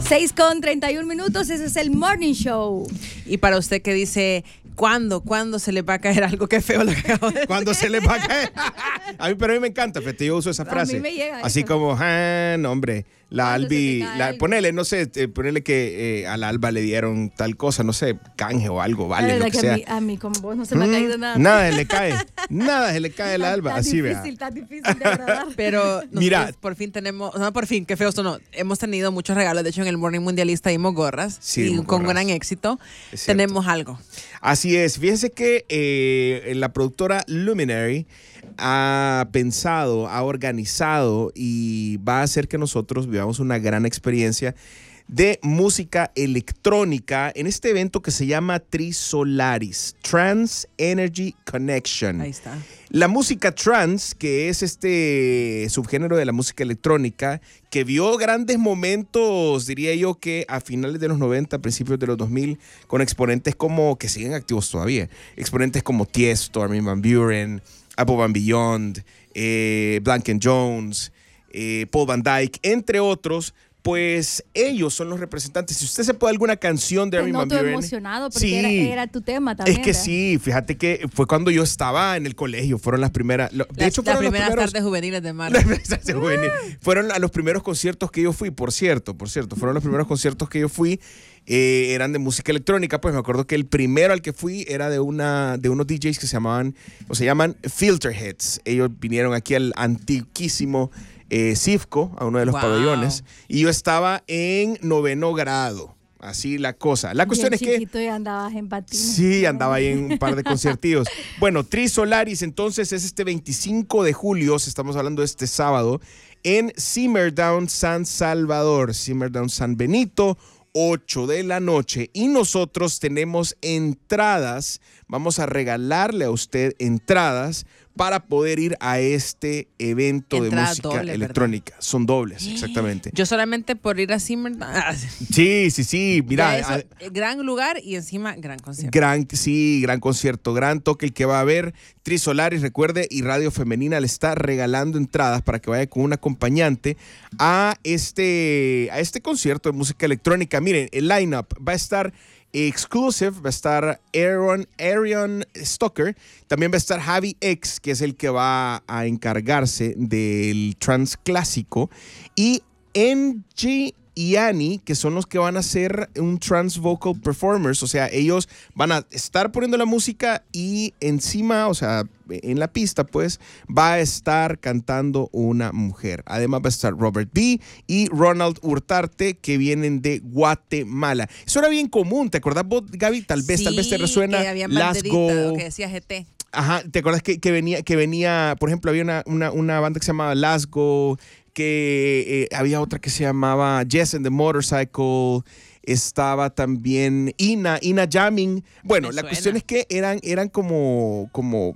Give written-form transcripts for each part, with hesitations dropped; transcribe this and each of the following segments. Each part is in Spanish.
6:31, ese es el Morning Show. Y para usted que dice, ¿cuándo se le va a caer algo? Qué feo lo que acabo de decir. ¿Cuándo se le va a caer? Pero a mí me encanta, Fete, yo uso esa frase. A mí me llega así eso. como, no, hombre, la ¿Cuándo Albi, se te cae algo? ponele, no sé, ponele que a la Alba le dieron tal cosa, no sé, canje o algo, vale, La lo verdad que sea. a mí como vos no se me ha caído nada. Nada se le cae, nada se le cae a la Alba, así vea. Tan difícil de agradar. Pero nosotros Mira. por fin tenemos, no por fin, qué feo esto no, hemos tenido muchos regalos, de hecho en el Morning Mundialista dimos gorras Sí, y dimos con gorras. gran éxito Es cierto. tenemos algo. Así es, fíjense que la productora Luminary ha pensado, ha organizado y va a hacer que nosotros vivamos una gran experiencia de música electrónica en este evento que se llama Trisolaris, Trans Energy Connection. Ahí está. La música trance, que es este subgénero de la música electrónica, que vio grandes momentos, diría yo, que a finales de los 90, principios de los 2000, con exponentes como, que siguen activos todavía, exponentes como Tiesto, Armin van Buuren, Above and Beyond, Blank & Jones, Paul Van Dyke, entre otros. Pues ellos son los representantes. Si usted se puede alguna canción de Te Armin van noto Buuren. emocionado porque Sí. era tu tema también. Es que ¿verdad? sí, fíjate que fue cuando yo estaba en el colegio, fueron las primeras, de hecho Las fueron los primeras primeros, tardes juveniles de marzo. fueron a los primeros conciertos que yo fui, por cierto, fueron los primeros conciertos que yo fui, eran de música electrónica, pues me acuerdo que el primero al que fui era de unos DJs que se llaman Filterheads. Ellos vinieron aquí al antiquísimo Cifco, a uno de los Wow. pabellones, y yo estaba en 9º grado. Así la cosa. La cuestión es que chiquito y andabas en patines. sí, andaba ahí en un par de conciertillos. Bueno, Trisolaris entonces es este 25 de julio, estamos hablando de este sábado, en Simmerdown, San Salvador, Simmerdown, San Benito, 8 de la noche. Y nosotros tenemos entradas, vamos a regalarle a usted entradas para poder ir a este evento Entradas de música dobles, electrónica. Son dobles, exactamente. Yo solamente por ir a Zimmer, Sí, mira. ya eso, gran lugar y encima gran concierto. Gran concierto, gran toque el que va a haber. Trisolaris, recuerde, y Radio Femenina le está regalando entradas para que vaya con un acompañante a este concierto de música electrónica. Miren, el lineup va a estar Exclusive, va a estar Aaron Stoker, también va a estar Javi X, que es el que va a encargarse del trance clásico, y NG y Annie, que son los que van a hacer un trance vocal performers, o sea, ellos van a estar poniendo la música y encima, o sea, en la pista, pues, va a estar cantando una mujer. Además va a estar Robert B. y Ronald Hurtarte, que vienen de Guatemala. Eso era bien común, ¿te acordás vos, Gaby? Tal vez te resuena. Que había Lasgo. que decía GT. Ajá, ¿te acuerdas que venía, por ejemplo, había una banda que se llamaba Lasgo, que había otra que se llamaba Jess and the Motorcycle, estaba también Ina Jamming. Bueno, la cuestión es que era como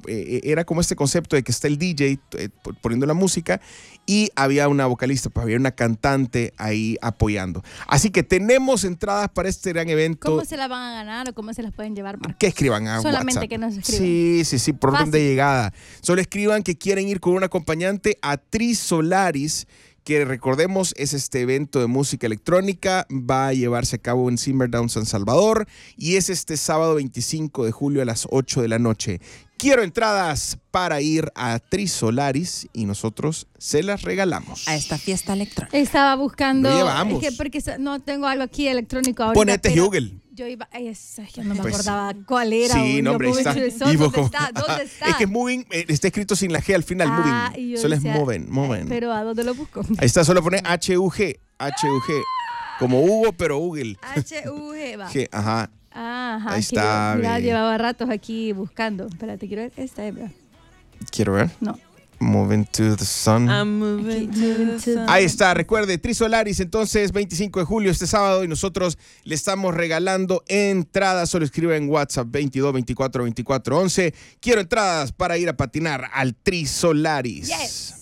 este concepto de que está el DJ poniendo la música y había una vocalista, pues había una cantante ahí apoyando. Así que tenemos entradas para este gran evento. ¿Cómo se las van a ganar o cómo se las pueden llevar, Marco? Que escriban a Solamente WhatsApp. que nos escriban. Sí, por orden Fácil. de llegada. Solo escriban que quieren ir con un acompañante a Trisolaris, que recordemos es este evento de música electrónica, va a llevarse a cabo en Simmerdown, San Salvador, y es este sábado 25 de julio a las 8 de la noche. Quiero entradas para ir a Trisolaris y nosotros se las regalamos. A esta fiesta electrónica. Estaba buscando. Lo llevamos. Es que porque no tengo algo aquí electrónico ahorita. Ponete pero Google. Yo iba. Yo no me Pues, acordaba cuál era. Sí, no, hombre, ahí está. ¿Dónde Y vos está? como- ¿Dónde está? Es que moving está escrito sin la G al final, y moving. yo Solo decía, es moving. Pero ¿a dónde lo busco? Ahí está, solo pone HUG. Como Hugo, pero Google. HUG, va. G, ajá. Ajá. Ahí está, Mira, ve. llevaba ratos aquí buscando. Espérate, quiero ver esta hebra. Quiero ver. No. Moving to the sun. I'm moving Aquí, to moving the to- sun. Ahí está, recuerde, Trisolaris, entonces 25 de julio este sábado y nosotros le estamos regalando entradas. Solo escribe en WhatsApp 22 24 24 11. Quiero entradas para ir a patinar al Trisolaris. Yes.